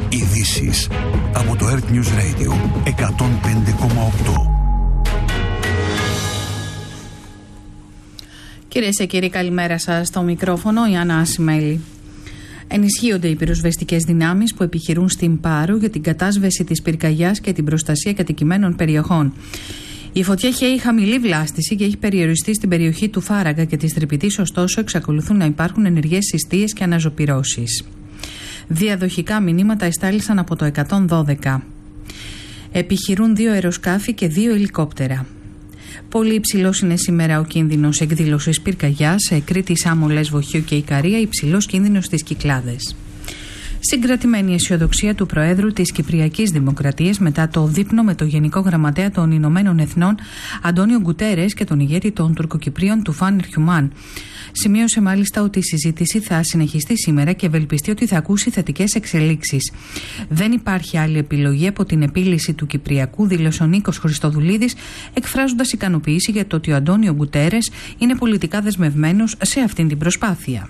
Ειδήσεις από το Earth News Radio 105,8. Κυρίες και κύριοι, καλημέρα σας. Στο μικρόφωνο η Άννα Ασημέλη. Ενισχύονται οι πυροσβεστικές δυνάμεις που επιχειρούν στην Πάρο για την κατάσβεση της πυρκαγιάς και την προστασία κατοικημένων περιοχών. Η φωτιά έχει χαμηλή βλάστηση και έχει περιοριστεί στην περιοχή του Φάραγγα και της Τρυπητής, ωστόσο εξακολουθούν να υπάρχουν ενεργές συστίες και αναζωπυρώσεις. Διαδοχικά μηνύματα εστάλησαν από το 112. Επιχειρούν 2 αεροσκάφη και 2 ελικόπτερα. Πολύ υψηλός είναι σήμερα ο κίνδυνος εκδήλωσης πυρκαγιάς σε Κρήτη, Σάμο, Λέσβο, Χίο και Ικαρία, υψηλός κίνδυνος στις Κυκλάδες. Συγκρατημένη αισιοδοξία του Προέδρου της Κυπριακής Δημοκρατίας μετά το δείπνο με το Γενικό Γραμματέα των Ηνωμένων Εθνών Αντώνιο Γκουτέρες και τον ηγέτη των Τουρκοκυπρίων Τουφάν Ερχιουμάν. Σημείωσε μάλιστα ότι η συζήτηση θα συνεχιστεί σήμερα και ευελπιστεί ότι θα ακούσει θετικές εξελίξεις. Δεν υπάρχει άλλη επιλογή από την επίλυση του Κυπριακού, δήλωσε ο Νίκος Χριστοδουλίδης, εκφράζοντας ικανοποίηση για το ότι ο Αντώνιο Γκουτέρες είναι πολιτικά δεσμευμένος σε αυτήν την προσπάθεια.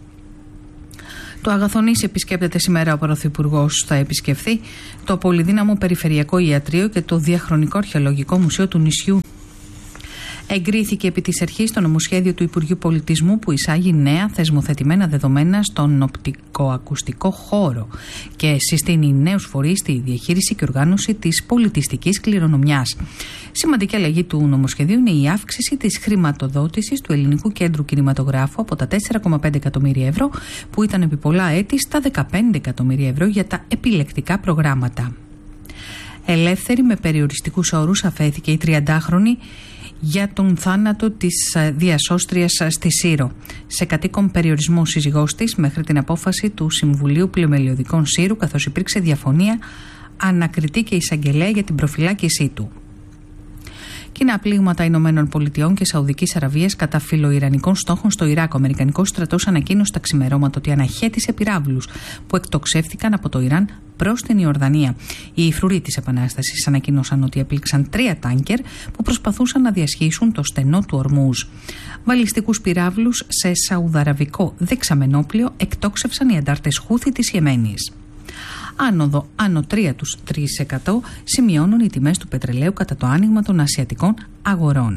Το Αγαθονήσι επισκέπτεται σήμερα ο Πρωθυπουργός. Θα επισκεφθεί το πολυδύναμο Περιφερειακό Ιατρείο και το Διαχρονικό Αρχαιολογικό Μουσείο του νησιού. Εγκρίθηκε επί της αρχής το νομοσχέδιο του Υπουργείου Πολιτισμού που εισάγει νέα θεσμοθετημένα δεδομένα στον οπτικοακουστικό χώρο και συστήνει νέους φορείς στη διαχείριση και οργάνωση της πολιτιστικής κληρονομιάς. Σημαντική αλλαγή του νομοσχεδίου είναι η αύξηση της χρηματοδότησης του Ελληνικού Κέντρου Κινηματογράφου από τα 4,5 εκατομμύρια ευρώ που ήταν επί πολλά έτη στα 15 εκατομμύρια ευρώ για τα επιλεκτικά προγράμματα. Ελεύθερη με περιοριστικούς όρους αφέθηκε η 30χρονη για τον θάνατο της διασώστριας στη Σύρο. Σε κατοίκον περιορισμό σύζυγός της μέχρι την απόφαση του Συμβουλίου Πλημελιωδικών Σύρου, καθώς υπήρξε διαφωνία, ανακριτή και εισαγγελέα για την προφυλάκησή του. Κοινά πλήγματα Ηνωμένων Πολιτειών και Σαουδικής Αραβίας κατά φιλοϊρανικών στόχων στο Ιράκ. Ο Αμερικανικός στρατός ανακοίνωσε τα ξημερώματα ότι αναχέτησε πυράβλους που εκτοξεύτηκαν από το Ιράν προς την Ιορδανία. Οι φρουροί της Επανάστασης ανακοίνωσαν ότι έπληξαν 3 τάνκερ που προσπαθούσαν να διασχίσουν το στενό του Ορμούζ. Βαλιστικούς πυράβλους σε σαουδαραβικό δεξαμενόπλιο εκτόξευσαν οι αντάρτες Χούθη της Ιεμένης. Άνοδο άνω 3% σημειώνουν οι τιμές του πετρελαίου κατά το άνοιγμα των ασιατικών αγορών.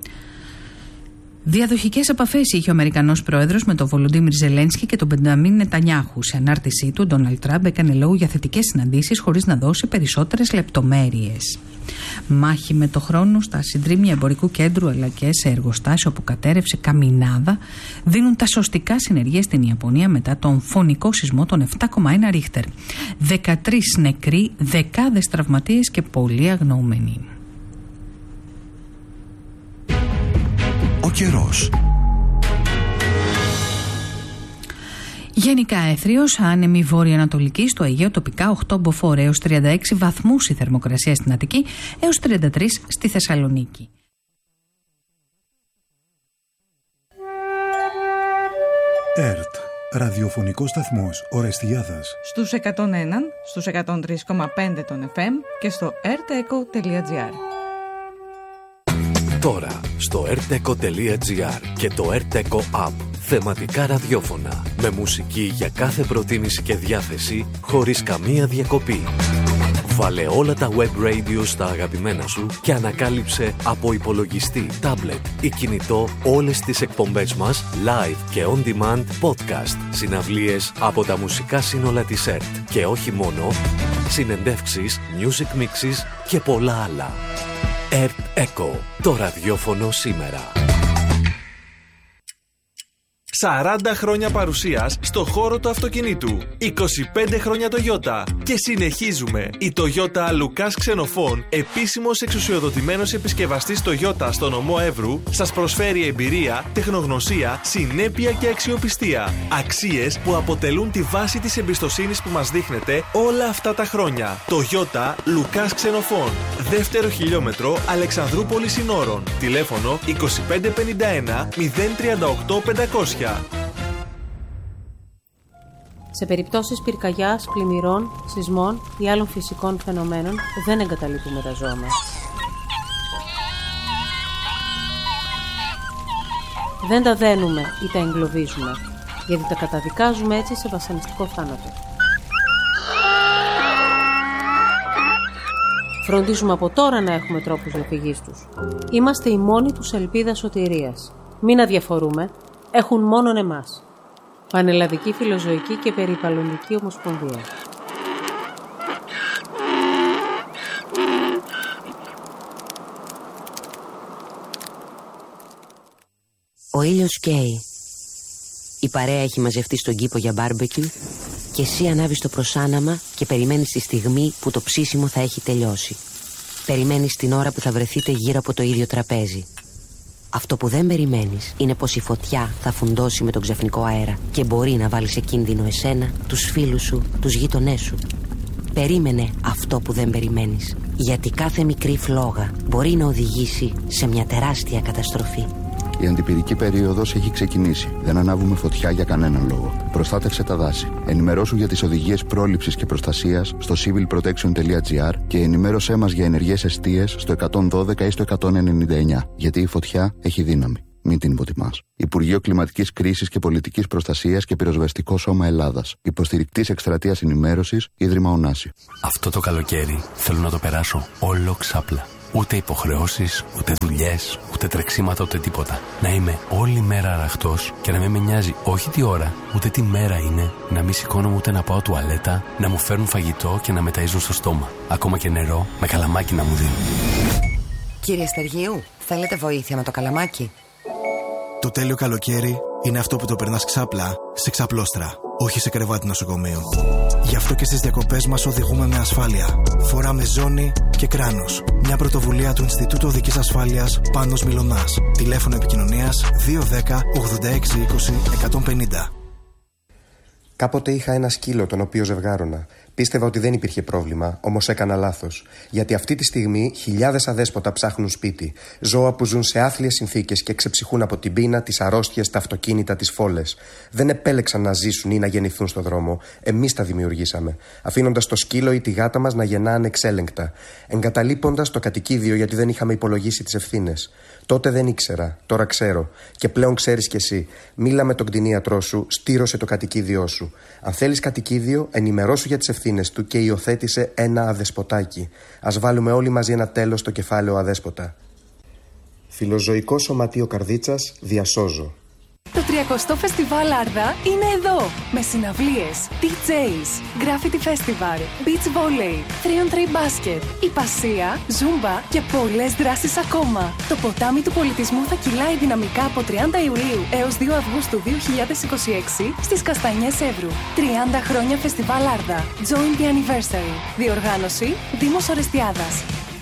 Διαδοχικές επαφές είχε ο Αμερικανός Πρόεδρος με τον Βολοντίμιρ Ζελένσκι και τον Μπενταμίν Νετανιάχου. Σε ανάρτησή του, ο Ντόναλντ Τραμπ έκανε λόγο για θετικές συναντήσεις χωρίς να δώσει περισσότερες λεπτομέρειες. Μάχη με το χρόνο στα συντρίμμια εμπορικού κέντρου αλλά και σε εργοστάσιο που κατέρευσε καμινάδα δίνουν τα σωστικά συνεργεία στην Ιαπωνία μετά τον φωνικό σεισμό των 7,1 ρίχτερ. 13 νεκροί, δεκάδες τραυματίες και πολλοί αγνοούμενοι. Ο καιρός. Γενικά έθριος, άνεμη βόρεια-ανατολική, στο Αιγαίο τοπικά 8 μποφόρ έως 36 βαθμούς η θερμοκρασία στην Αττική έως 33 στη Θεσσαλονίκη. ΕΡΤ, ραδιοφωνικός σταθμός Ορεστιάδας. Στους 101, στους 103,5 των FM και στο rteco.gr. Τώρα στο rteco.gr και το rteco app. Θεματικά ραδιόφωνα με μουσική για κάθε προτίμηση και διάθεση χωρίς καμία διακοπή. Βάλε όλα τα web radio στα αγαπημένα σου και ανακάλυψε από υπολογιστή, τάμπλετ ή κινητό όλες τις εκπομπές μας live και on demand podcast, συναυλίες από τα μουσικά σύνολα της ΕΡΤ και όχι μόνο, συνεντεύξεις, music mixes και πολλά άλλα. ΕΡΤ Eco, το ραδιόφωνο σήμερα. 40 χρόνια παρουσίας στο χώρο του αυτοκινήτου. 25 χρόνια Toyota. Και συνεχίζουμε. Η Toyota Λουκάς Ξενοφών, επίσημος εξουσιοδοτημένος επισκευαστής Toyota στο νομό Εύρου, σας προσφέρει εμπειρία, τεχνογνωσία, συνέπεια και αξιοπιστία. Αξίες που αποτελούν τη βάση της εμπιστοσύνης που μας δείχνετε όλα αυτά τα χρόνια. Toyota Λουκάς Ξενοφών. Δεύτερο χιλιόμετρο Αλεξανδρούπολης Συνόρων. Τηλέφωνο 2551 038 500. Σε περιπτώσεις πυρκαγιάς, πλημμυρών, σεισμών ή άλλων φυσικών φαινομένων δεν εγκαταλείπουμε τα ζώα μας. Δεν τα δένουμε ή τα εγκλωβίζουμε, γιατί τα καταδικάζουμε έτσι σε βασανιστικό θάνατο. Φροντίζουμε από τώρα να έχουμε τρόπους διαφυγής τους. Είμαστε η μόνη τους ελπίδα σωτηρίας. Μην αδιαφορούμε, έχουν μόνον εμάς. Πανελλαδική Φιλοζωική και Περιβαλλοντική Ομοσπονδία. Ο ήλιος καίει. Η παρέα έχει μαζευτεί στον κήπο για μπάρμπεκιου και εσύ ανάβεις το προσάναμα και περιμένεις τη στιγμή που το ψήσιμο θα έχει τελειώσει. Περιμένεις την ώρα που θα βρεθείτε γύρω από το ίδιο τραπέζι. Αυτό που δεν περιμένεις είναι πως η φωτιά θα φουντώσει με τον ξαφνικό αέρα και μπορεί να βάλει σε κίνδυνο εσένα, τους φίλους σου, τους γείτονές σου. Περίμενε αυτό που δεν περιμένεις, γιατί κάθε μικρή φλόγα μπορεί να οδηγήσει σε μια τεράστια καταστροφή. Η αντιπυρική περίοδος έχει ξεκινήσει. Δεν ανάβουμε φωτιά για κανέναν λόγο. Προστάτευσε τα δάση. Ενημερώσου για τις οδηγίες πρόληψης και προστασίας στο civilprotection.gr και ενημέρωσέ μας για ενεργές εστίες στο 112 ή στο 199. Γιατί η φωτιά έχει δύναμη. Μην την υποτιμάς. Υπουργείο Κλιματικής Κρίσης και Πολιτικής Προστασίας και Πυροσβεστικό Σώμα Ελλάδας. Υποστηρικτής εκστρατείας ενημέρωσης, Ίδρυμα Ωνάση. Αυτό το καλοκαίρι θέλω να το περάσω όλο ξάπλα. Ούτε υποχρεώσεις, ούτε δουλειές, ούτε τρεξίματα, ούτε τίποτα. Να είμαι όλη μέρα αραχτός και να μην με νοιάζει όχι τι ώρα, ούτε τι μέρα είναι, να μην σηκώνομαι ούτε να πάω τουαλέτα, να μου φέρουν φαγητό και να με ταΐζουν στο στόμα. Ακόμα και νερό με καλαμάκι να μου δίνουν. Κύριε Στεργίου, θέλετε βοήθεια με το καλαμάκι? Το τέλειο καλοκαίρι είναι αυτό που το περνάς ξάπλα σε ξαπλώστρα, όχι σε κρεβάτι νοσοκομείου. Γι' αυτό και στις διακοπές μας οδηγούμε με ασφάλεια. Φοράμε ζώνη και κράνος. Μια πρωτοβουλία του Ινστιτούτου Οδικής Ασφάλειας Πάνος Μιλωνάς. Τηλέφωνο επικοινωνίας 210 86 20 150. Κάποτε είχα ένα σκύλο τον οποίο ζευγάρωνα. Πίστευα ότι δεν υπήρχε πρόβλημα, όμως έκανα λάθος. Γιατί αυτή τη στιγμή χιλιάδες αδέσποτα ψάχνουν σπίτι. Ζώα που ζουν σε άθλιες συνθήκες και ξεψυχούν από την πείνα, τις αρρώστιες, τα αυτοκίνητα, τις φόλες. Δεν επέλεξαν να ζήσουν ή να γεννηθούν στον δρόμο. Εμείς τα δημιουργήσαμε. Αφήνοντας το σκύλο ή τη γάτα μας να γεννά ανεξέλεγκτα. Εγκαταλείποντας το κατοικίδιο γιατί δεν είχαμε υπολογίσει τις ευθύνες. Τότε δεν ήξερα, τώρα ξέρω. Και πλέον ξέρεις κι εσύ. Μίλα με τον κτηνίατρό σου, στήρωσε το κατοικίδιό σου. Αν θέλεις κατοικίδιο, ενημερώσου για τις ευθύνες του και υιοθέτησε ένα αδεσποτάκι. Ας βάλουμε όλοι μαζί ένα τέλος στο κεφάλαιο αδέσποτα. Φιλοζωικό Σωματείο Καρδίτσας, διασώζω. Το 30ο Φεστιβάλ Άρδα είναι εδώ! Με συναυλίες, DJs, Graffiti Festival, Beach Volley, 3on3 Basket, Υπασία, Zumba και πολλές δράσεις ακόμα. Το ποτάμι του πολιτισμού θα κυλάει δυναμικά από 30 Ιουλίου έως 2 Αυγούστου 2026 στις Καστανιές Εύρου. 30 χρόνια Φεστιβάλ Άρδα. Join the anniversary. Διοργάνωση Δήμος Ορεστιάδας.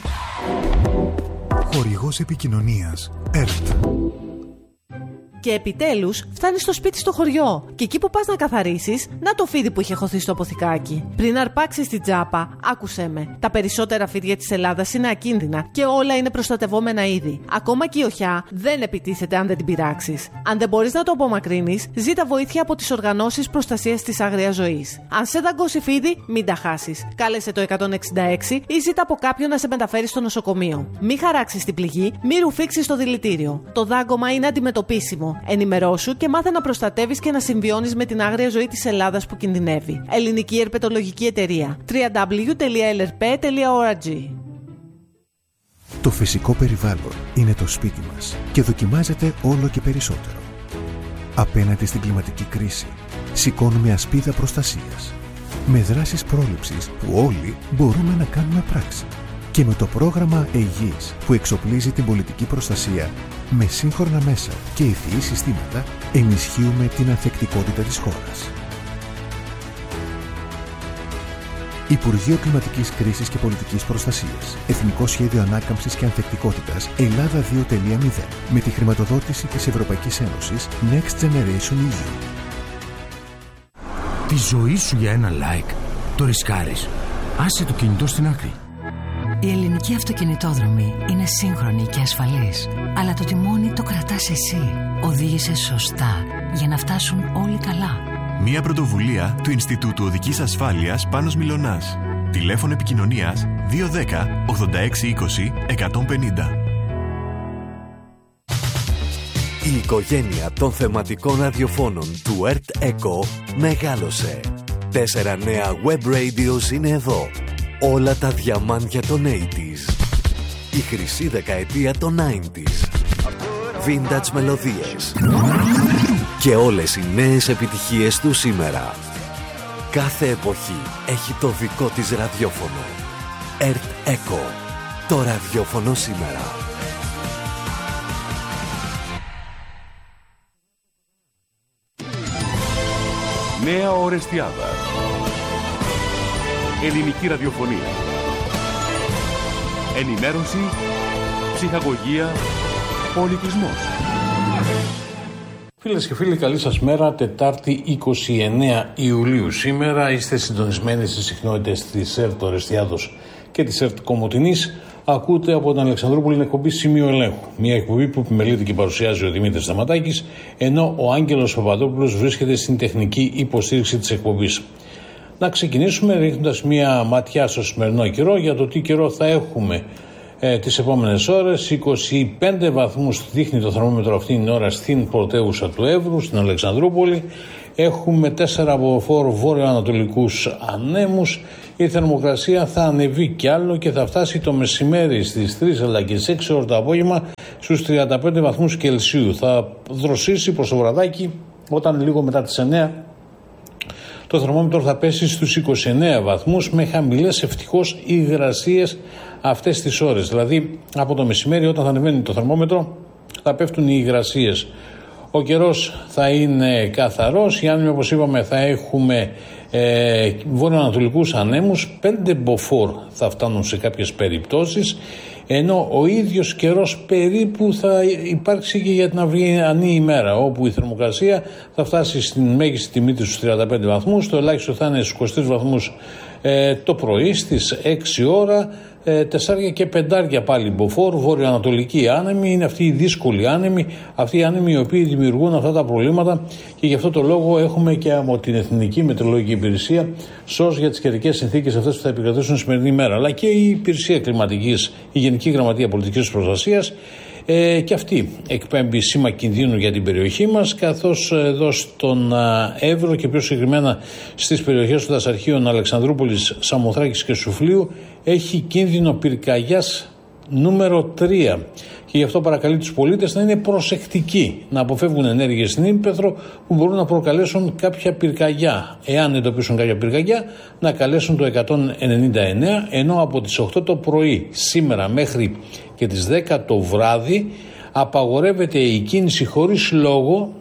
Χορηγός επικοινωνίας ΕΡΤ. Και επιτέλους φτάνεις στο σπίτι στο χωριό. Και εκεί που πας να καθαρίσεις, να το φίδι που είχε χωθεί στο αποθηκάκι. Πριν αρπάξεις την τσάπα, άκουσέ με. Τα περισσότερα φίδια της Ελλάδας είναι ακίνδυνα και όλα είναι προστατευόμενα είδη. Ακόμα και η οχιά δεν επιτίθεται αν δεν την πειράξεις. Αν δεν μπορείς να το απομακρύνεις, ζήτα βοήθεια από τις οργανώσεις προστασίας της άγριας ζωής. Αν σε δαγκώσει φίδι, μην τα χάσεις. Κάλεσε το 166 ή ζήτα από κάποιον να σε μεταφέρει στο νοσοκομείο. Μην χαράξεις την πληγή, μην ρουφήξεις το δηλητήριο. Το δάγκωμα είναι αντιμετωπίσιμο. Ενημερώσου και μάθε να προστατεύεις και να συμβιώνεις με την άγρια ζωή της Ελλάδας που κινδυνεύει. Ελληνική Ερπετολογική Εταιρεία. www.lrp.org. Το φυσικό περιβάλλον είναι το σπίτι μας και δοκιμάζεται όλο και περισσότερο. Απέναντι στην κλιματική κρίση, σηκώνουμε ασπίδα προστασίας. Με δράσεις πρόληψης που όλοι μπορούμε να κάνουμε πράξη. Και με το πρόγραμμα ΕΓΙΣ που εξοπλίζει την πολιτική προστασία με σύγχρονα μέσα και ευφυή συστήματα, ενισχύουμε την ανθεκτικότητα της χώρας. Υπουργείο Κλιματικής Κρίσης και Πολιτικής Προστασίας. Εθνικό Σχέδιο Ανάκαμψης και Ανθεκτικότητας Ελλάδα 2.0 με τη χρηματοδότηση της Ευρωπαϊκής Ένωσης Next Generation EU. Τη ζωή σου για ένα like το ρισκάρεις. Άσε το κινητό στην άκρη. Η ελληνική αυτοκινητόδρομη είναι σύγχρονη και ασφαλής, αλλά το τιμόνι το κρατάς εσύ. Οδήγησε σωστά για να φτάσουν όλοι καλά. Μία πρωτοβουλία του Ινστιτούτου Οδικής Ασφάλειας Πάνος Μιλωνάς. Τηλέφωνο επικοινωνίας 210 86 20 150. Η οικογένεια των θεματικών ραδιοφώνων του ERT ECO μεγάλωσε. 4 νέα web radios είναι εδώ. Όλα τα διαμάντια των 80s. Η χρυσή δεκαετία των 90s. Vintage μελωδίες. Και όλες οι νέες επιτυχίες του σήμερα. Κάθε εποχή έχει το δικό της ραδιόφωνο. Earth Echo. Το ραδιόφωνο σήμερα. Νέα Ορεστιάδα. Ελληνική ραδιοφωνία. Ενημέρωση, ψυχαγωγία, πολιτισμός. Φίλες και φίλοι, καλή σας μέρα. Τετάρτη 29 Ιουλίου. Σήμερα είστε συντονισμένοι στις συχνότητες της ΕΡΤ Ορεστιάδος και της ΕΡΤ Κομοτηνής. Ακούτε από την Αλεξανδρούπολη την εκπομπή Σημείο Ελέγχου. Μια εκπομπή που επιμελείται και παρουσιάζει ο Δημήτρης Σταματάκης, ενώ ο Άγγελος Παπαδόπουλος βρίσκεται στην τεχνική υποστήριξη της εκπομπής. Να ξεκινήσουμε ρίχνοντας μια ματιά στο σημερινό καιρό για το τι καιρό θα έχουμε τις επόμενες ώρες. 25 βαθμούς δείχνει το θερμόμετρο αυτήν την ώρα στην πρωτεύουσα του Εύρου, στην Αλεξανδρούπολη. Έχουμε 4 μποφόρ βόρειο-ανατολικούς ανέμους. Η θερμοκρασία θα ανεβεί κι άλλο και θα φτάσει το μεσημέρι στις 3 αλλά και στις 6 ώρα το απόγευμα στους 35 βαθμούς Κελσίου. Θα δροσίσει προς το βραδάκι όταν λίγο μετά τις 9 το θερμόμετρο θα πέσει στους 29 βαθμούς με χαμηλές ευτυχώς υγρασίες αυτές τις ώρες. Δηλαδή από το μεσημέρι όταν θα ανεβαίνει το θερμόμετρο θα πέφτουν οι υγρασίες. Ο καιρός θα είναι καθαρός, οι άνεμοι όπως είπαμε θα έχουμε βόρειο-ανατολικούς ανέμους, 5 μποφόρ θα φτάνουν σε κάποιες περιπτώσεις, ενώ ο ίδιος καιρός περίπου θα υπάρξει και για την αυριανή ημέρα, όπου η θερμοκρασία θα φτάσει στην μέγιστη τιμή της στους 35 βαθμούς, το ελάχιστο θα είναι στους 23 βαθμούς το πρωί στις 6 ώρα, 4 και 5 πάλι μποφόρ, βορειοανατολικοί άνεμοι, είναι αυτοί οι δύσκολοι άνεμοι, αυτοί οι άνεμοι οι οποίοι δημιουργούν αυτά τα προβλήματα και γι' αυτό το λόγο έχουμε και από την Εθνική Μετεωρολογική Υπηρεσία ΣΟΣ για τις καιρικές συνθήκες αυτές που θα επικρατήσουν σημερινή ημέρα, αλλά και η Υπηρεσία Κλιματικής, η Γενική Γραμματεία Πολιτικής Προστασίας. Και αυτή εκπέμπει σήμα κινδύνου για την περιοχή μας, καθώς εδώ στον Εύρο και πιο συγκεκριμένα στις περιοχές των Δασαρχείων Αλεξανδρούπολης, Σαμοθράκης και Σουφλίου έχει κίνδυνο πυρκαγιάς νούμερο 3 και γι' αυτό παρακαλεί τους πολίτες να είναι προσεκτικοί, να αποφεύγουν ενέργειες στην ύπαιθρο που μπορούν να προκαλέσουν κάποια πυρκαγιά. Εάν εντοπίσουν κάποια πυρκαγιά, να καλέσουν το 199, ενώ από τις 8 το πρωί σήμερα μέχρι και τις 10 το βράδυ απαγορεύεται η κίνηση χωρίς λόγο,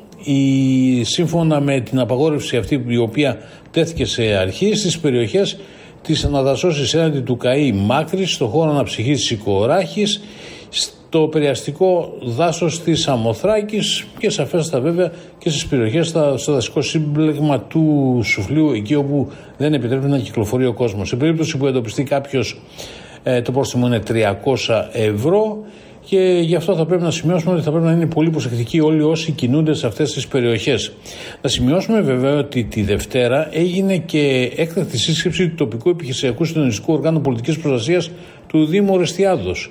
σύμφωνα με την απαγόρευση αυτή η οποία τέθηκε σε αρχή στις περιοχές της αναδασώσης έναντι του ΚΑΗ Μάκρης, στο χώρο αναψυχής της Οικοράχης, στο περιαστικό δάσος της Σαμοθράκης και σαφέστατα βέβαια και στις περιοχές στο δασικό σύμπλεγμα του Σουφλίου, εκεί όπου δεν επιτρέπει να κυκλοφορεί ο κόσμος. Σε περίπτωση που εντοπιστεί κάποιος, το πρόστιμο είναι 300 ευρώ και γι' αυτό θα πρέπει να σημειώσουμε ότι θα πρέπει να είναι πολύ προσεκτικοί όλοι όσοι κινούνται σε αυτές τις περιοχές. Να σημειώσουμε βέβαια ότι τη Δευτέρα έγινε και έκτακτη σύσκεψη του τοπικού επιχειρησιακού συντονιστικού οργάνου πολιτικής προστασίας του Δήμου Ορεστιάδος.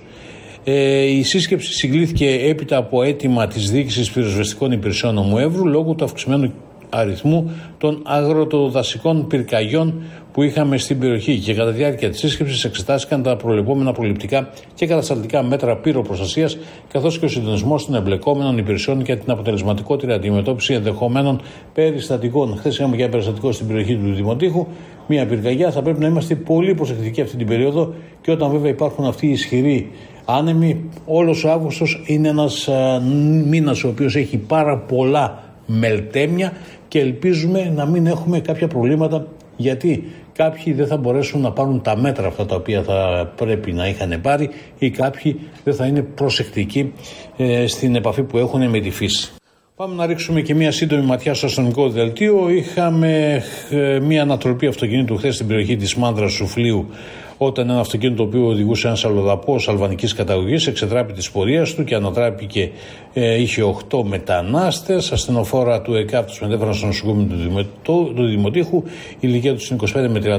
Η σύσκεψη συγκλήθηκε έπειτα από αίτημα της Διοίκησης Πυροσβεστικών Υπηρεσιών Νομού Εύρου λόγω του αυξημένου αριθμού των αγροτοδασικών πυρκαγιών που είχαμε στην περιοχή και κατά τη διάρκεια της σύσκεψης εξετάστηκαν τα προβλεπόμενα προληπτικά και κατασταλτικά μέτρα πυροπροστασίας καθώς και ο συντονισμός των εμπλεκόμενων υπηρεσιών για την αποτελεσματικότερη αντιμετώπιση ενδεχομένων περιστατικών. Χθες είχαμε και ένα περιστατικό στην περιοχή του Δημοτήχου, μια πυρκαγιά. Θα πρέπει να είμαστε πολύ προσεκτικοί αυτή την περίοδο και όταν βέβαια υπάρχουν αυτοί οι ισχυροί άνεμοι. Όλος ο Αύγουστος είναι ένας μήνας ο οποίος έχει πάρα πολλά μελτέμια και ελπίζουμε να μην έχουμε κάποια προβλήματα, γιατί κάποιοι δεν θα μπορέσουν να πάρουν τα μέτρα αυτά τα οποία θα πρέπει να είχαν πάρει ή κάποιοι δεν θα είναι προσεκτικοί στην επαφή που έχουν με τη φύση. Πάμε να ρίξουμε και μια σύντομη ματιά στο αστυνομικό δελτίο. Είχαμε μια ανατροπή αυτοκινήτου χθες στην περιοχή της Μάνδρας Σουφλίου, όταν ένα αυτοκίνητο το οποίο οδηγούσε ένας αλλοδαπός αλβανικής καταγωγής εξετράπη της πορείας του και ανατράπηκε, είχε 8 μετανάστες. Ασθενοφόρα του ΕΚΑΠ τους μετέφεραν στο νοσοκομείο του Δημοτήχου. Η ηλικία τους είναι 25 με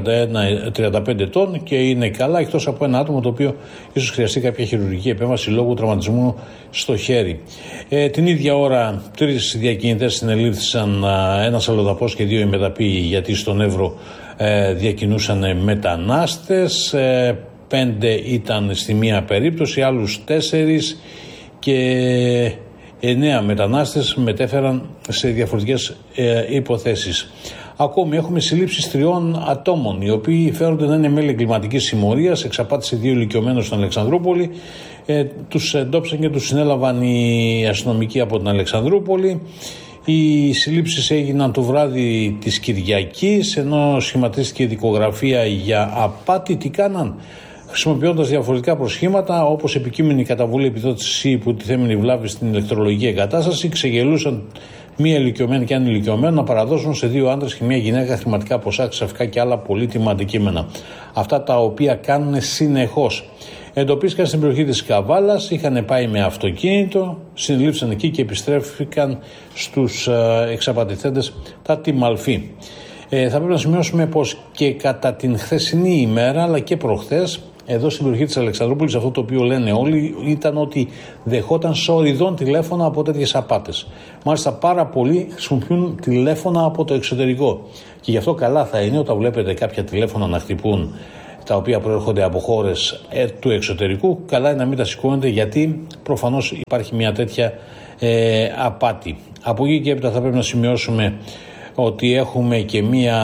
35 ετών και είναι καλά, εκτός από ένα άτομο το οποίο ίσως χρειαστεί κάποια χειρουργική επέμβαση λόγω τραυματισμού στο χέρι. Την ίδια ώρα 3 διακινητές συνελήφθησαν, ένας αλλοδαπός και 2 ημεταποί, γιατί στον Εύρο διακινούσαν μετανάστες, 5 ήταν στη μία περίπτωση, άλλους 4 και 9 μετανάστες μετέφεραν σε διαφορετικές υποθέσεις. Ακόμη έχουμε συλλήψεις 3 ατόμων, οι οποίοι φέρονται να είναι μέλη εγκληματικής συμμορίας. Εξαπάτησε 2 ηλικιωμένους στην Αλεξανδρούπολη. Τους εντόπισαν και τους συνέλαβαν οι αστυνομικοί από την Αλεξανδρούπολη. Οι συλλήψεις έγιναν το βράδυ της Κυριακής, ενώ σχηματίστηκε δικογραφία για απάτη. Τι κάναν? Χρησιμοποιώντας διαφορετικά προσχήματα, όπως επικείμενη καταβολή επιδότηση υποτιθέμενη βλάβη στην ηλεκτρολογική εγκατάσταση, ξεγελούσαν μία ηλικιωμένη και ανηλικιωμένο να παραδώσουν σε 2 άντρες και μία γυναίκα χρηματικά ποσά, ξαφικά και άλλα πολύτιμα αντικείμενα. Αυτά τα οποία κάνουν συνεχώς. Εντοπίστηκαν στην περιοχή της Καβάλας, είχαν πάει με αυτοκίνητο, συνελήφθησαν εκεί και επιστρέφηκαν στους εξαπατηθέντες τα Τιμαλφή. Θα πρέπει να σημειώσουμε πως και κατά την χθεσινή ημέρα αλλά και προχθές, εδώ στην περιοχή της Αλεξανδρούπολης, αυτό το οποίο λένε όλοι ήταν ότι δεχόταν σοριδών τηλέφωνα από τέτοιες απάτες. Μάλιστα πάρα πολλοί χρησιμοποιούν τηλέφωνα από το εξωτερικό. Και γι' αυτό καλά θα είναι όταν βλέπετε κάποια τηλέφωνα να χτυπούν, τα οποία προέρχονται από χώρες του εξωτερικού, καλά είναι να μην τα σηκώνετε, γιατί προφανώς υπάρχει μια τέτοια απάτη. Από εκεί και έπειτα θα πρέπει να σημειώσουμε ότι έχουμε και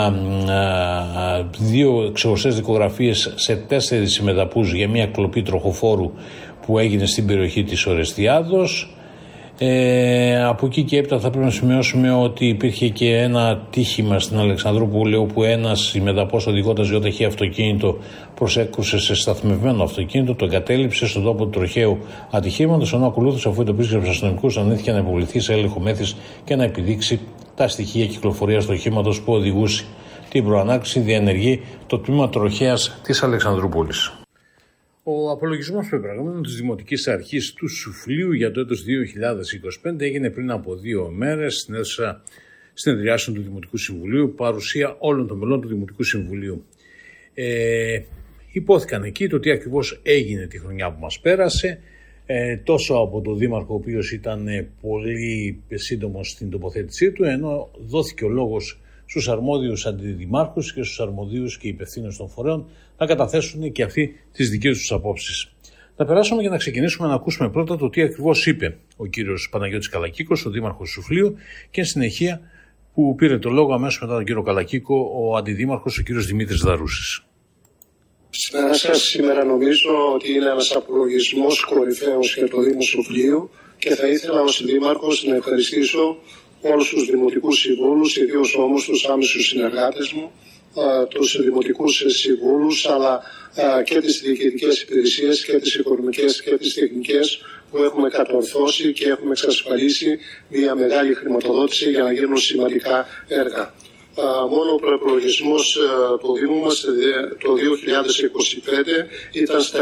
2 ξεχωριστές δικογραφίες σε 4 συμμεταπούς για μια κλοπή τροχοφόρου που έγινε στην περιοχή της Ορεστιάδος. Από εκεί και έπειτα θα πρέπει να σημειώσουμε ότι υπήρχε και ένα τύχημα στην Αλεξανδρούπολη, όπου ένας συμμεταπός οδηγώντας γιοταχή αυτοκίνητο προσέκρουσε σε σταθμευμένο αυτοκίνητο, το εγκατέλειψε στον τόπο του τροχαίου ατυχήματος, ενώ ακολούθησε, αφού εντοπίστηκε από τους αστυνομικούς, αρνήθηκε να υποβληθεί σε έλεγχο μέθης και να επιδείξει τα στοιχεία κυκλοφορίας του οχήματος που οδηγούσε. Την προανάκριση διενεργεί το τμήμα τροχέας της Αλεξανδρούπολης. Ο απολογισμός πεπραγμένων της Δημοτικής Αρχής του Σουφλίου για το έτος 2025 έγινε πριν από 2 μέρες στην αίθουσα συνεδριάσεων του Δημοτικού Συμβουλίου, παρουσία όλων των μελών του Δημοτικού Συμβουλίου. Υπόθηκαν εκεί το τι ακριβώς έγινε τη χρονιά που μας πέρασε, τόσο από τον Δήμαρχο, ο οποίος ήταν πολύ σύντομος στην τοποθέτησή του, ενώ δόθηκε ο λόγος στους αρμόδιους αντιδημάρχους και στους αρμοδίους και υπευθύνους των φορέων να καταθέσουν και αυτοί τις δικές τους απόψεις. Να περάσουμε για να ξεκινήσουμε να ακούσουμε πρώτα το τι ακριβώς είπε ο κύριος Παναγιώτης Καλακίκος, ο Δήμαρχος Σουφλίου, και εν συνεχεία που πήρε το λόγο αμέσως μετά τον κύριο Καλακίκο ο Αντιδήμαρχος, ο κύριος Δημήτρης Δαρούσης. Σήμερα νομίζω ότι είναι ένας απολογισμός κορυφαίος για το Δήμο Σουφλίου και θα ήθελα ως Δήμαρχος να ευχαριστήσω όλους τους δημοτικούς συμβούλους, ιδίως όμως τους άμεσους συνεργάτες μου, τους δημοτικούς συμβούλους, αλλά και τις διοικητικές υπηρεσίες και τις οικονομικές και τις τεχνικές που έχουμε κατορθώσει και έχουμε εξασφαλίσει μια μεγάλη χρηματοδότηση για να γίνουν σημαντικά έργα. Μόνο ο προϋπολογισμός του Δήμου μας το 2025 ήταν στα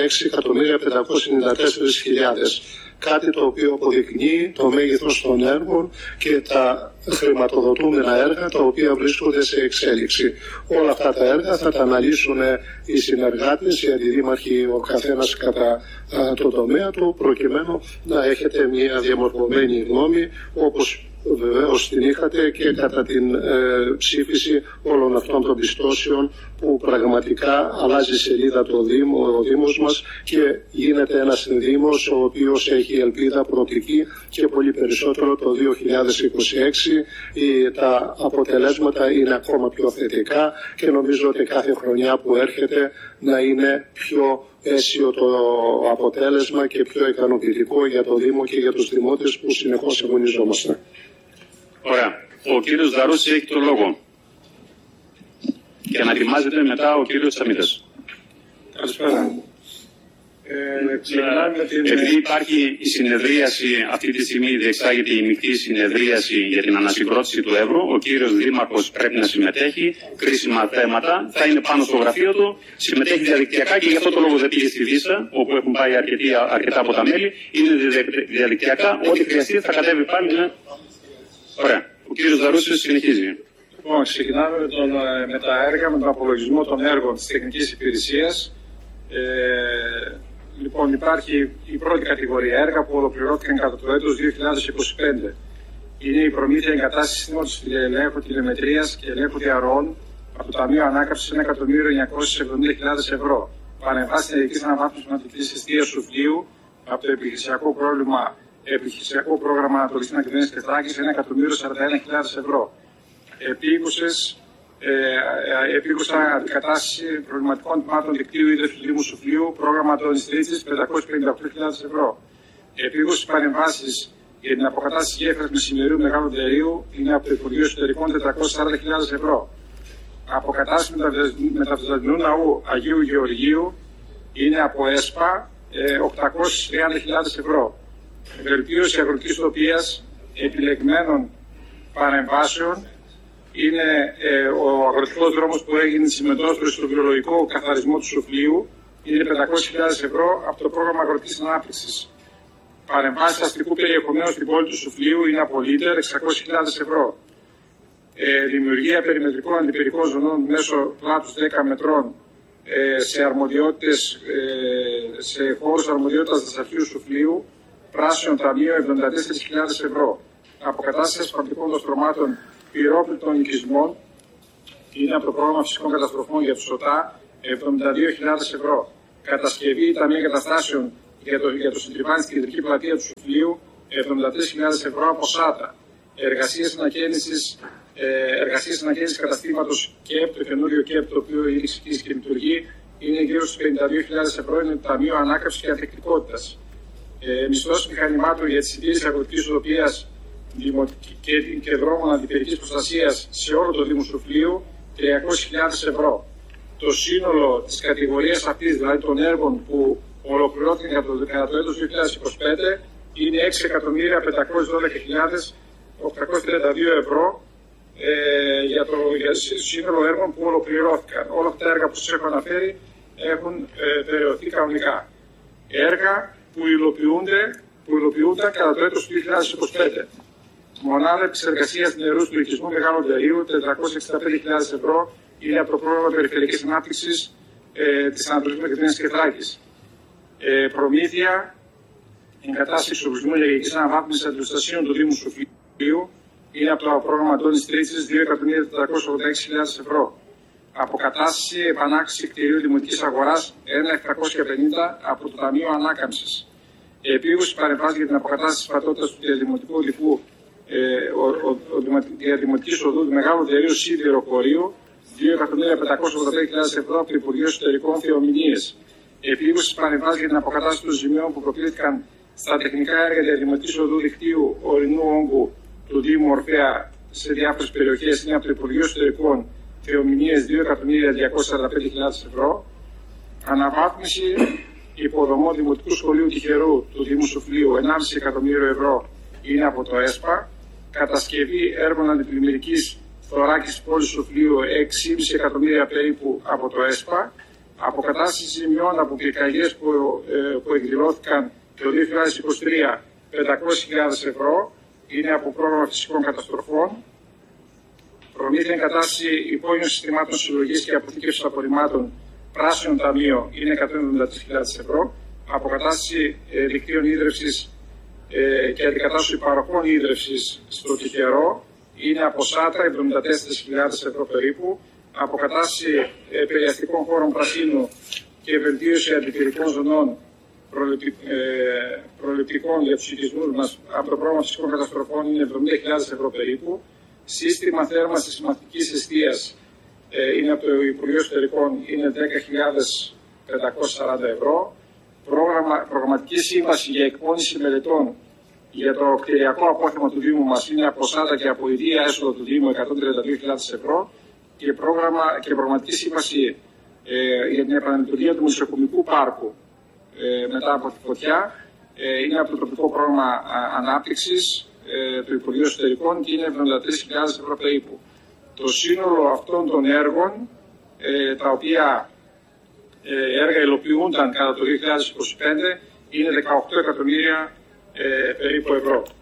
76.594.000. Κάτι το οποίο αποδεικνύει το μέγεθος των έργων και τα χρηματοδοτούμενα έργα τα οποία βρίσκονται σε εξέλιξη. Όλα αυτά τα έργα θα τα αναλύσουν οι συνεργάτες, οι αντιδήμαρχοι, ο καθένας κατά το τομέα του, προκειμένου να έχετε μια διαμορφωμένη γνώμη, όπως βεβαίως την είχατε και κατά την ψήφιση όλων αυτών των πιστώσεων, που πραγματικά αλλάζει σελίδα ο Δήμος μας και γίνεται ένας Δήμος ο οποίος έχει ελπίδα, προοπτική και πολύ περισσότερο το 2026. Τα αποτελέσματα είναι ακόμα πιο θετικά και νομίζω ότι κάθε χρονιά που έρχεται να είναι πιο αίσιο το αποτέλεσμα και πιο ικανοποιητικό για το Δήμο και για τους δημότες που συνεχώς αγωνιζόμαστε. Ωραία. Ο κύριος Δαρούσης έχει το λόγο. Και να ετοιμάζεται μετά ο κύριος Τσαμίτας. Καλησπέρα. Επειδή υπάρχει η συνεδρίαση, αυτή τη στιγμή διεξάγεται η μεικτή συνεδρίαση για την ανασυγκρότηση του Εύρου, ο κύριος Δήμαρχος πρέπει να συμμετέχει, κρίσιμα θέματα, θα είναι πάνω στο γραφείο του, συμμετέχει διαδικτυακά και γι' αυτό το λόγο δεν πήγε στη Βύσσα, όπου έχουν πάει αρκετά από τα μέλη, είναι διαδικτυακά, ό,τι χρειαστεί θα κατέβει πάλι. Ωραία. Ο κύριος Δαρούσης συνεχίζει. Λοιπόν, ξεκινάμε με τα έργα, με τον απολογισμό των έργων της τεχνικής υπηρεσίας. Λοιπόν, υπάρχει η πρώτη κατηγορία έργα που ολοκληρώθηκαν κατά το έτος 2025. Είναι η προμήθεια εγκατάστασης συστήματος τηλεελέγχου, τηλεμετρίας και ελέγχου διαρροών από το Ταμείο Ανάκαμψης 1.970.000 ευρώ. Παρεμβάσεις ενεργειακής αναβάθμισης πνευματικής εστίας Σουφλίου από το επιχειρησιακό πρόγραμμα Ανατολικής Μακεδονίας και Θράκης 1.041.000 ευρώ. Επίκουσα αντικατάσταση προβληματικών τμήματων δικτύου ίδρυυσης του Δήμου Σουφλίου, πρόγραμμα Αντώνης Τρίτσης 558.000 ευρώ. Επίκουσες παρεμβάσεις για την αποκατάσταση γέφυρας μεσημερίου Μεγάλου Ντερίου είναι από το Υπουργείο Εσωτερικών 440.000 ευρώ. Αποκατάσταση μεταβιβασμού ναού Αγίου Γεωργίου είναι από ΕΣΠΑ 830.000 ευρώ. Βελτίωση αγροτικής τοπίας επιλεγμένων παρεμβάσεων είναι ο αγροτικός δρόμος που έγινε συμμετός στο βιολογικό καθαρισμό του Σουφλίου, είναι 500.000 ευρώ από το πρόγραμμα αγροτικής ανάπτυξης. Παρεμβάσεις αστικού περιεχομένου στην πόλη του Σουφλίου είναι από λίτερ 600.000 ευρώ. Δημιουργία περιμετρικών αντιπυρικών ζωνών μέσω πλάτους 10 μετρών σε χώρους αρμοδιότητας δασαρχείου Σουφλίου, πράσινο ταμείο 74.000 ευρώ. Αποκατάσταση ασφαλτικών δοστρωμάτων πυρόπληκτων οικισμών είναι από το πρόγραμμα φυσικών καταστροφών για του ΣΟΤΑ 72.000 ευρώ. Κατασκευή ταμεία εγκαταστάσεων για το συντριβάνι στην κεντρική πλατεία του Σουφλίου 73.000 ευρώ από ΣΑΤΑ. Εργασίες ανακαίνησης καταστήματος ΚΕΠ, το καινούριο ΚΕΠ το οποίο έχει ξεκινήσει και λειτουργεί, είναι γύρω στους 52.000 ευρώ, είναι το Ταμείο Ανάκαμψης και Ανθεκτικότητας. Μισθώσεις μηχανημάτων για τη συντήρηση αγροτικής οδοποιίας και δρόμων αντιπυρικής προστασίας σε όλο το Δήμο Σουφλίου 300.000 ευρώ. Το σύνολο της κατηγορίας αυτής, δηλαδή των έργων που ολοκληρώθηκαν κατά το έτος 2025, είναι 6.512.832 ευρώ για σύνολο έργων που ολοκληρώθηκαν. Όλα αυτά τα έργα που σας έχω αναφέρει έχουν περιοθεί κανονικά. Έργα που υλοποιούνταν κατά το έτος 2025. Μονάδα επεξεργασίας νερού του οικισμού Μεγάλου Ντερίου 465.000 ευρώ είναι από το πρόγραμμα Περιφερειακής Ανάπτυξης της Ανατολικής Μακεδονίας και Θράκης. Προμήθεια εγκατάσταση εξοπλισμού ενεργειακής αναβάθμισης αντιοστασίων του Δήμου Σουφλίου είναι από το πρόγραμμα Αντώνης Τρίτσης 2.486.000 ευρώ. Αποκατάσταση επανάκτηση κτηρίου δημοτικής αγοράς 1.750 από το Ταμείο Ανάκαμψης. Επίγουση παρεμβάση για την αποκατάσταση της πατότητας του διαδημοτικού οδικού διαδημοτικής οδού του Μεγάλου Ντερίου Σίδηρο Κορίου 2.585.000 ευρώ από το Υπουργείο Εσωτερικών Θεομηνίες. Επίγουση παρεμβάση για την αποκατάσταση των ζημιών που προκλήθηκαν στα τεχνικά έργα διαδημοτικής οδού δικτύου ορεινού όγκου του Δήμου Ορφέα σε διάφορες περιοχές είναι από το Υπουργείο Εσωτερικών Θεομηνίες 2.245.000 ευρώ. Αναβάθμιση υποδομών Δημοτικού Σχολείου Τυχερού του Δήμου Σουφλίου 1,5 εκατομμύριο ευρώ είναι από το ΕΣΠΑ. Κατασκευή έργων αντιπλημμυρικής θωράκισης πόλης Σουφλίου 6,5 εκατομμύρια περίπου από το ΕΣΠΑ. Αποκατάσταση ζημιών από πυρκαγιές που εκδηλώθηκαν το 2023 500.000 ευρώ είναι από πρόγραμμα φυσικών καταστροφών. Προμήθεια εγκατάσταση υπόγειων συστημάτων συλλογής και αποθήκευσης απορριμμάτων πράσινο ταμείο είναι 173.000 ευρώ. Αποκατάσταση δικτύων ίδρυυσης και αντικατάσταση παροχών ίδρυυσης στο Τυχερό είναι από ΣΑΤΑ 74.000 ευρώ περίπου. Αποκατάσταση περιαστικών χώρων πρασίνου και βελτίωση αντιπυρικών ζωνών προληπτικών για τους οικισμούς μας από το πρόγραμμα φυσικών καταστροφών είναι 70.000 ευρώ περίπου. Σύστημα θέρμανσης σημαντικής εστίας είναι από το Υπουργείο Εσωτερικών είναι 10.540 ευρώ. Προγραμματική σύμβαση για εκπόνηση μελετών για το κτηριακό απόθεμα του Δήμου μας είναι από ΣΑΤΑ και από ιδία έσοδο του Δήμου 132.000 ευρώ. Και προγραμματική σύμβαση για την επαναλειτουργία του Μουσιοκομικού Πάρκου μετά από τη φωτιά είναι από το τοπικό πρόγραμμα ανάπτυξης του Υπουργείου Εσωτερικών και είναι 73.000 ευρώ περίπου. Το σύνολο αυτών των έργων, τα οποία έργα υλοποιούνταν κατά το 2025, είναι 18 εκατομμύρια περίπου ευρώ.